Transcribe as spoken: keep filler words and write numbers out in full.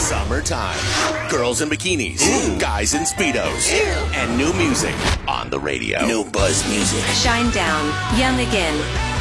Summertime. Girls in bikinis. Ooh. Guys in Speedos. Ew. And new music on the radio. New Buzz music. Shine Down. Young Again.